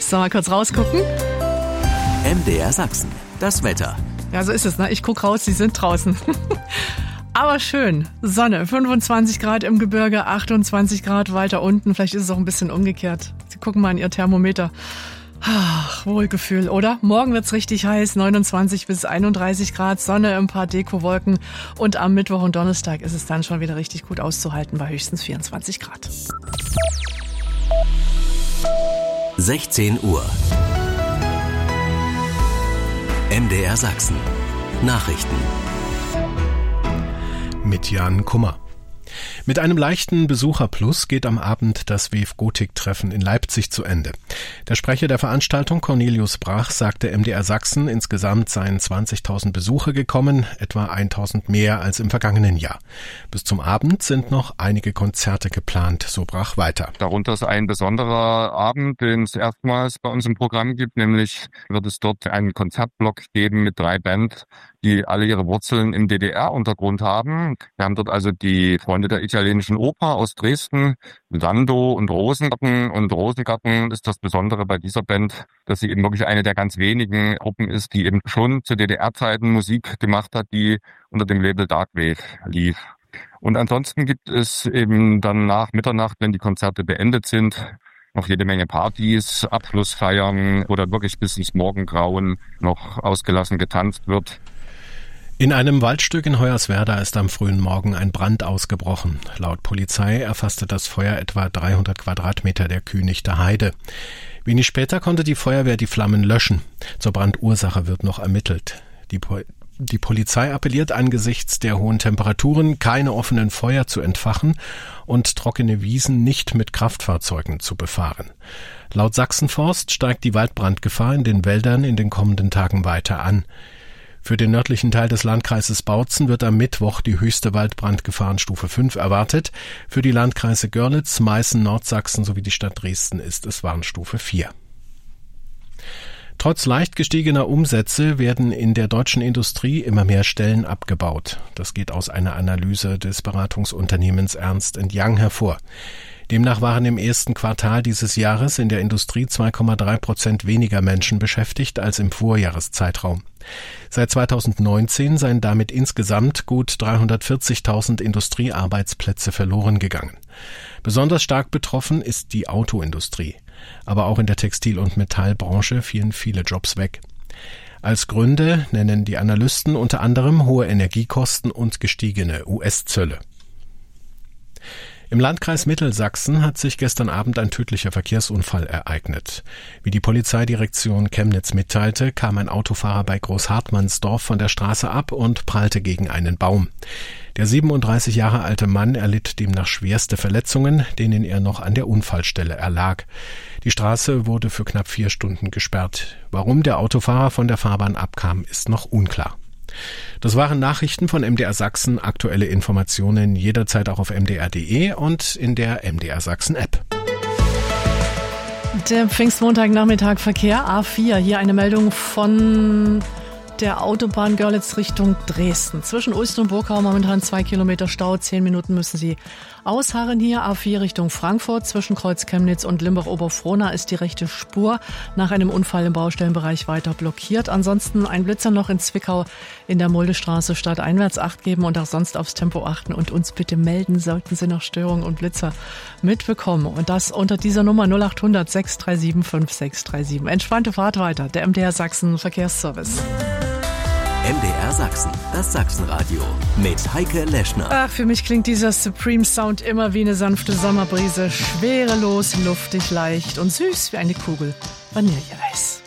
Sollen wir kurz rausgucken? MDR Sachsen, das Wetter. Ja, so ist es, ne? Ich gucke raus, Sie sind draußen. Aber schön. Sonne, 25 Grad im Gebirge, 28 Grad weiter unten. Vielleicht ist es auch ein bisschen umgekehrt. Sie gucken mal in Ihr Thermometer. Ach, Wohlgefühl, oder? Morgen wird's richtig heiß, 29 bis 31 Grad, Sonne, ein paar Dekowolken. Und am Mittwoch und Donnerstag ist es dann schon wieder richtig gut auszuhalten bei höchstens 24 Grad. 16 Uhr. MDR Sachsen. Nachrichten. Mit Jan Kummer. Mit einem leichten Besucherplus geht am Abend das WF Gotik-Treffen in Leipzig zu Ende. Der Sprecher der Veranstaltung, Cornelius Brach, sagte MDR Sachsen, insgesamt seien 20.000 Besucher gekommen, etwa 1.000 mehr als im vergangenen Jahr. Bis zum Abend sind noch einige Konzerte geplant, so Brach weiter. Darunter ist ein besonderer Abend, den es erstmals bei uns im Programm gibt, nämlich wird es dort einen Konzertblock geben mit 3 Bands, die alle ihre Wurzeln im DDR-Untergrund haben. Wir haben dort also die Freunde der italienischen Oper aus Dresden, Lando und Rosengarten. Und Rosengarten ist das Besondere bei dieser Band, dass sie eben wirklich eine der ganz wenigen Gruppen ist, die eben schon zu DDR-Zeiten Musik gemacht hat, die unter dem Label Darkwave lief. Und ansonsten gibt es eben dann nach Mitternacht, wenn die Konzerte beendet sind, noch jede Menge Partys, Abschlussfeiern, wo dann wirklich bis ins Morgengrauen noch ausgelassen getanzt wird. In einem Waldstück in Hoyerswerda ist am frühen Morgen ein Brand ausgebrochen. Laut Polizei erfasste das Feuer etwa 300 Quadratmeter der Kühnichter Heide. Wenig später konnte die Feuerwehr die Flammen löschen. Zur Brandursache wird noch ermittelt. Die Polizei appelliert angesichts der hohen Temperaturen, keine offenen Feuer zu entfachen und trockene Wiesen nicht mit Kraftfahrzeugen zu befahren. Laut Sachsenforst steigt die Waldbrandgefahr in den Wäldern in den kommenden Tagen weiter an. Für den nördlichen Teil des Landkreises Bautzen wird am Mittwoch die höchste Waldbrandgefahrenstufe 5 erwartet. Für die Landkreise Görlitz, Meißen, Nordsachsen sowie die Stadt Dresden ist es Warnstufe 4. Trotz leicht gestiegener Umsätze werden in der deutschen Industrie immer mehr Stellen abgebaut. Das geht aus einer Analyse des Beratungsunternehmens Ernst & Young hervor. Demnach waren im ersten Quartal dieses Jahres in der Industrie 2,3% weniger Menschen beschäftigt als im Vorjahreszeitraum. Seit 2019 seien damit insgesamt gut 340.000 Industriearbeitsplätze verloren gegangen. Besonders stark betroffen ist die Autoindustrie. Aber auch in der Textil- und Metallbranche fielen viele Jobs weg. Als Gründe nennen die Analysten unter anderem hohe Energiekosten und gestiegene US-Zölle. Im Landkreis Mittelsachsen hat sich gestern Abend ein tödlicher Verkehrsunfall ereignet. Wie die Polizeidirektion Chemnitz mitteilte, kam ein Autofahrer bei Großhartmannsdorf von der Straße ab und prallte gegen einen Baum. Der 37 Jahre alte Mann erlitt demnach schwerste Verletzungen, denen er noch an der Unfallstelle erlag. Die Straße wurde für knapp 4 Stunden gesperrt. Warum der Autofahrer von der Fahrbahn abkam, ist noch unklar. Das waren Nachrichten von MDR Sachsen. Aktuelle Informationen jederzeit auch auf mdr.de und in der MDR Sachsen App. Der Pfingstmontagnachmittag Verkehr A4. Hier eine Meldung von der Autobahn Görlitz Richtung Dresden. Zwischen Ulst und Burgau momentan 2 Kilometer Stau. 10 Minuten müssen Sie ausharren hier. A4 Richtung Frankfurt. Zwischen Kreuz Chemnitz und Limbach-Oberfrohna ist die rechte Spur nach einem Unfall im Baustellenbereich weiter blockiert. Ansonsten ein Blitzer noch in Zwickau in der Muldestraße stadteinwärts Acht geben und auch sonst aufs Tempo achten und uns bitte melden, sollten Sie noch Störungen und Blitzer mitbekommen. Und das unter dieser Nummer 0800 637 5637. Entspannte Fahrt weiter. Der MDR Sachsen Verkehrsservice. MDR Sachsen, das Sachsenradio mit Heike Leschner. Ach, für mich klingt dieser Supreme Sound immer wie eine sanfte Sommerbrise. Schwerelos, luftig, leicht und süß wie eine Kugel Vanilleeis.